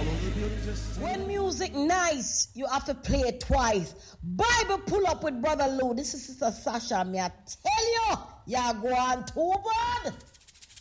When music nice, you have to play it twice. Bible pull up with Brother Lou. This is Sister Sasha. Me I tell you, y'all go on too bad.